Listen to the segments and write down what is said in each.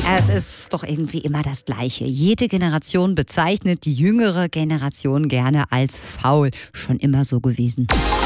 Es ist doch irgendwie immer das Gleiche. Jede Generation bezeichnet die jüngere Generation gerne als faul. Schon immer so gewesen.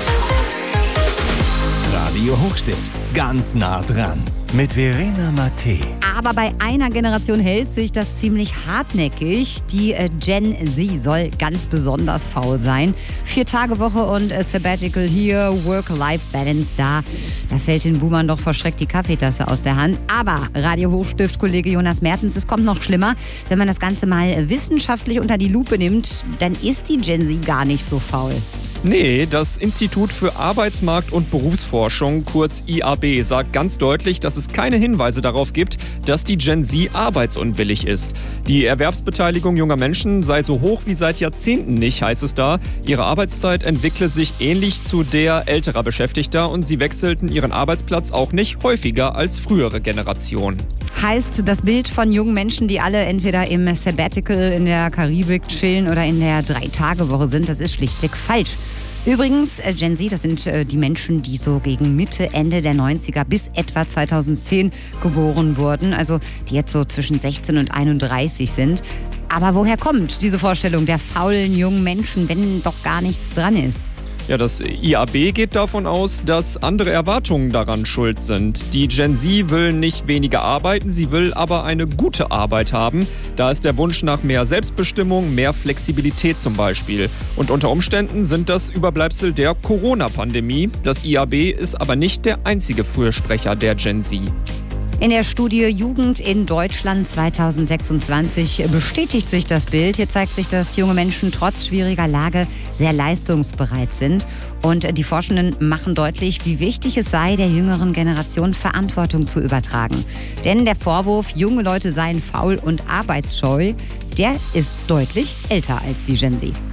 Radio Hochstift, ganz nah dran. Mit Verena Mattei. Aber bei einer Generation hält sich das ziemlich hartnäckig. Die Gen Z soll ganz besonders faul sein. 4-Tage-Woche und Sabbatical hier, Work-Life-Balance da. Da fällt den Boomern doch vor Schreck die Kaffeetasse aus der Hand. Aber Radio Hochstift-Kollege Jonas Mertens, es kommt noch schlimmer. Wenn man das Ganze mal wissenschaftlich unter die Lupe nimmt, dann ist die Gen Z gar nicht so faul. Nee, das Institut für Arbeitsmarkt- und Berufsforschung, kurz IAB, sagt ganz deutlich, dass es keine Hinweise darauf gibt, dass die Gen Z arbeitsunwillig ist. Die Erwerbsbeteiligung junger Menschen sei so hoch wie seit Jahrzehnten nicht, heißt es da. Ihre Arbeitszeit entwickle sich ähnlich zu der älterer Beschäftigter und sie wechselten ihren Arbeitsplatz auch nicht häufiger als frühere Generationen. Heißt, das Bild von jungen Menschen, die alle entweder im Sabbatical in der Karibik chillen oder in der 3-Tage-Woche sind, das ist schlichtweg falsch. Übrigens, Gen Z, das sind die Menschen, die so gegen Mitte, Ende der 90er bis etwa 2010 geboren wurden, also die jetzt so zwischen 16 und 31 sind. Aber woher kommt diese Vorstellung der faulen jungen Menschen, wenn doch gar nichts dran ist? Ja, das IAB geht davon aus, dass andere Erwartungen daran schuld sind. Die Gen Z will nicht weniger arbeiten, sie will aber eine gute Arbeit haben. Da ist der Wunsch nach mehr Selbstbestimmung, mehr Flexibilität zum Beispiel. Und unter Umständen sind das Überbleibsel der Corona-Pandemie. Das IAB ist aber nicht der einzige Fürsprecher der Gen Z. In der Studie Jugend in Deutschland 2026 bestätigt sich das Bild. Hier zeigt sich, dass junge Menschen trotz schwieriger Lage sehr leistungsbereit sind. Und die Forschenden machen deutlich, wie wichtig es sei, der jüngeren Generation Verantwortung zu übertragen. Denn der Vorwurf, junge Leute seien faul und arbeitsscheu, der ist deutlich älter als die Gen Z.